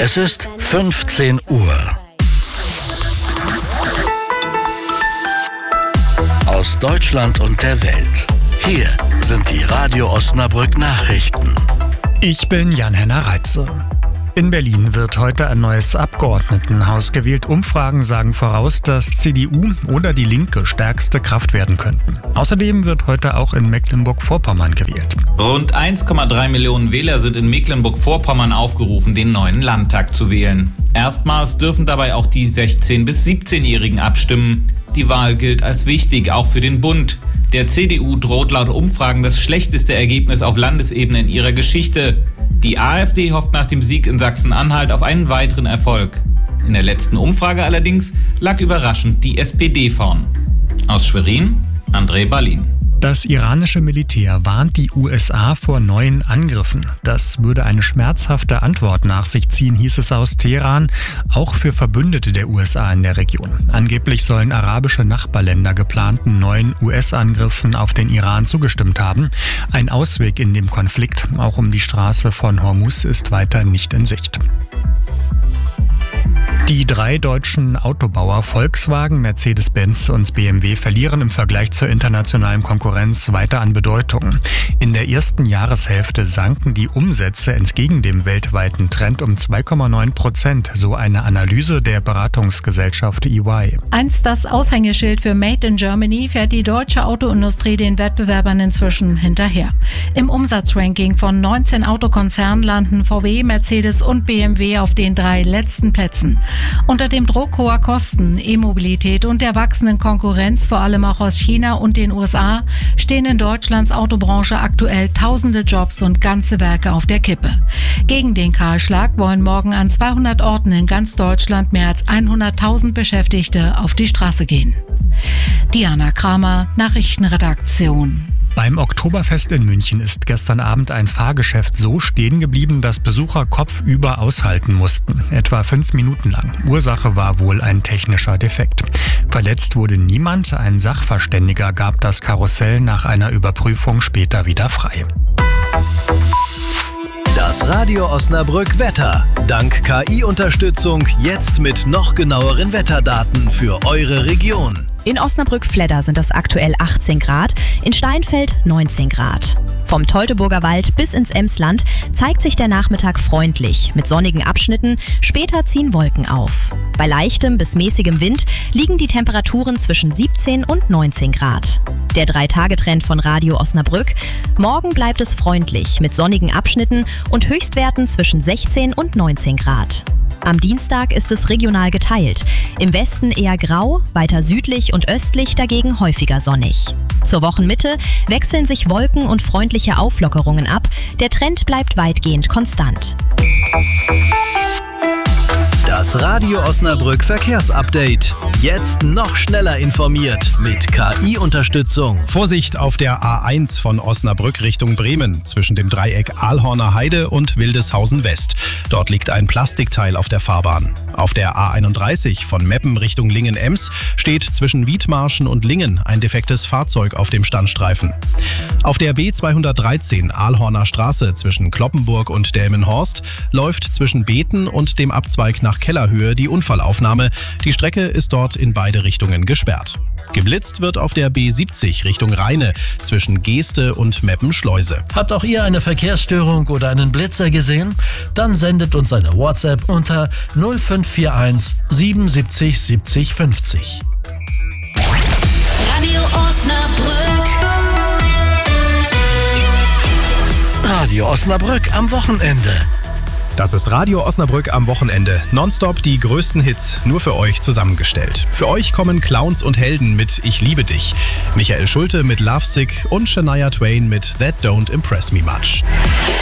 Es ist 15 Uhr. Aus Deutschland und der Welt. Hier sind die Radio Osnabrück Nachrichten. Ich bin Jan-Henner Reitze. In Berlin wird heute ein neues Abgeordnetenhaus gewählt. Umfragen sagen voraus, dass CDU oder die Linke stärkste Kraft werden könnten. Außerdem wird heute auch in Mecklenburg-Vorpommern gewählt. Rund 1,3 Millionen Wähler sind in Mecklenburg-Vorpommern aufgerufen, den neuen Landtag zu wählen. Erstmals dürfen dabei auch die 16- bis 17-Jährigen abstimmen. Die Wahl gilt als wichtig, auch für den Bund. Der CDU droht laut Umfragen das schlechteste Ergebnis auf Landesebene in ihrer Geschichte. Die AfD hofft nach dem Sieg in Sachsen-Anhalt auf einen weiteren Erfolg. In der letzten Umfrage allerdings lag überraschend die SPD vorn. Aus Schwerin, André Ballin. Das iranische Militär warnt die USA vor neuen Angriffen. Das würde eine schmerzhafte Antwort nach sich ziehen, hieß es aus Teheran, auch für Verbündete der USA in der Region. Angeblich sollen arabische Nachbarländer geplanten neuen US-Angriffen auf den Iran zugestimmt haben. Ein Ausweg in dem Konflikt, auch um die Straße von Hormuz, ist weiter nicht in Sicht. Die 3 deutschen Autobauer Volkswagen, Mercedes-Benz und BMW verlieren im Vergleich zur internationalen Konkurrenz weiter an Bedeutung. In der ersten Jahreshälfte sanken die Umsätze entgegen dem weltweiten Trend um 2,9%, so eine Analyse der Beratungsgesellschaft EY. Einst das Aushängeschild für Made in Germany, fährt die deutsche Autoindustrie den Wettbewerbern inzwischen hinterher. Im Umsatzranking von 19 Autokonzernen landen VW, Mercedes und BMW auf den 3 letzten Plätzen. Unter dem Druck hoher Kosten, E-Mobilität und der wachsenden Konkurrenz, vor allem auch aus China und den USA, stehen in Deutschlands Autobranche aktuell tausende Jobs und ganze Werke auf der Kippe. Gegen den Kahlschlag wollen morgen an 200 Orten in ganz Deutschland mehr als 100.000 Beschäftigte auf die Straße gehen. Diana Kramer, Nachrichtenredaktion. Beim Oktoberfest in München ist gestern Abend ein Fahrgeschäft so stehen geblieben, dass Besucher kopfüber aushalten mussten, etwa 5 Minuten lang. Ursache war wohl ein technischer Defekt. Verletzt wurde niemand, ein Sachverständiger gab das Karussell nach einer Überprüfung später wieder frei. Das Radio Osnabrück Wetter. Dank KI-Unterstützung jetzt mit noch genaueren Wetterdaten für eure Region. In Osnabrück-Fledder sind es aktuell 18 Grad, in Steinfeld 19 Grad. Vom Teutoburger Wald bis ins Emsland zeigt sich der Nachmittag freundlich, mit sonnigen Abschnitten, später ziehen Wolken auf. Bei leichtem bis mäßigem Wind liegen die Temperaturen zwischen 17 und 19 Grad. Der 3-Tage-Trend von Radio Osnabrück: morgen bleibt es freundlich, mit sonnigen Abschnitten und Höchstwerten zwischen 16 und 19 Grad. Am Dienstag ist es regional geteilt. Im Westen eher grau, weiter südlich und östlich dagegen häufiger sonnig. Zur Wochenmitte wechseln sich Wolken und freundliche Auflockerungen ab. Der Trend bleibt weitgehend konstant. Das Radio Osnabrück Verkehrsupdate. Jetzt noch schneller informiert mit KI-Unterstützung. Vorsicht auf der A1 von Osnabrück Richtung Bremen zwischen dem Dreieck Aalhorner Heide und Wildeshausen West. Dort liegt ein Plastikteil auf der Fahrbahn. Auf der A31 von Meppen Richtung Lingen-Ems steht zwischen Wiedmarschen und Lingen ein defektes Fahrzeug auf dem Standstreifen. Auf der B213 Aalhorner Straße zwischen Kloppenburg und Delmenhorst läuft zwischen Beten und dem Abzweig nach Kellerhöhe die Unfallaufnahme. Die Strecke ist dort in beide Richtungen gesperrt. Geblitzt wird auf der B70 Richtung Rheine zwischen Geeste und Meppenschleuse. Habt auch ihr eine Verkehrsstörung oder einen Blitzer gesehen? Dann sendet uns eine WhatsApp unter 0541 77 70 50. Radio Osnabrück. Radio Osnabrück am Wochenende. Das ist Radio Osnabrück am Wochenende. Nonstop die größten Hits nur für euch zusammengestellt. Für euch kommen Clowns und Helden mit Ich liebe dich, Michael Schulte mit Lovesick und Shania Twain mit That Don't Impress Me Much.